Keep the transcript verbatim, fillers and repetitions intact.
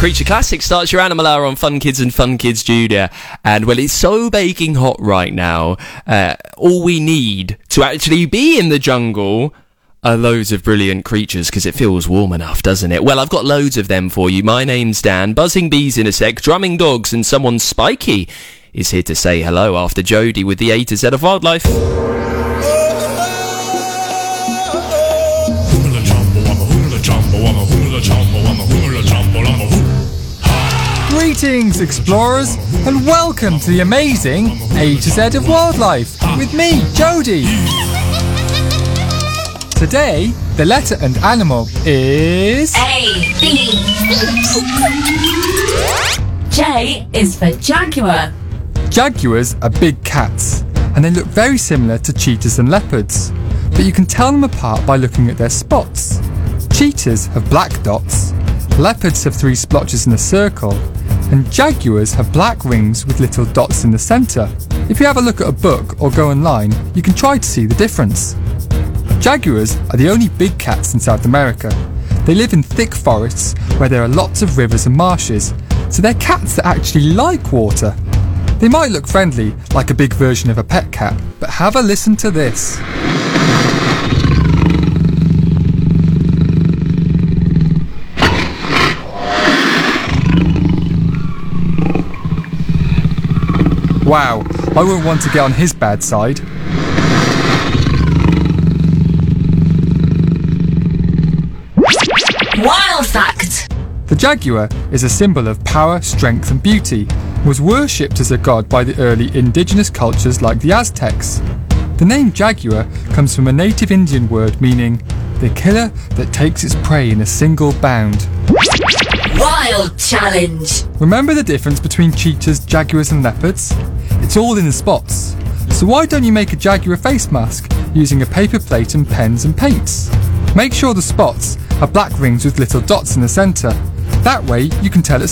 Creature Classic starts your Animal Hour on Fun Kids and Fun Kids Junior. And, well, it's so baking hot right now. Uh, all we need to actually be in the jungle are loads of brilliant creatures, because it feels warm enough, doesn't it? Well, I've got loads of them for you. My name's Dan. Buzzing bees in a sec, drumming dogs, and someone spiky is here to say hello after Jodie with the A to Z of wildlife. Greetings, explorers, and welcome to the amazing A to Z of Wildlife with me, Jodie. Today, the letter and animal is A, B. J is for jaguar. Jaguars are big cats, and they look very similar to cheetahs and leopards, but you can tell them apart by looking at their spots. Cheetahs have black dots, leopards have three splotches in a circle, and jaguars have black rings with little dots in the centre. If you have a look at a book or go online, you can try to see the difference. Jaguars are the only big cats in South America. They live in thick forests where there are lots of rivers and marshes, so they're cats that actually like water. They might look friendly, like a big version of a pet cat, but have a listen to this. Wow, I wouldn't want to get on his bad side. Wild fact. The jaguar is a symbol of power, strength and beauty, and was worshipped as a god by the early indigenous cultures like the Aztecs. The name jaguar comes from a native Indian word meaning the killer that takes its prey in a single bound. Wild challenge. Remember the difference between cheetahs, jaguars and leopards? It's all in the spots. So why don't you make a jaguar face mask using a paper plate and pens and paints? Make sure the spots have black rings with little dots in the centre. That way you can tell it's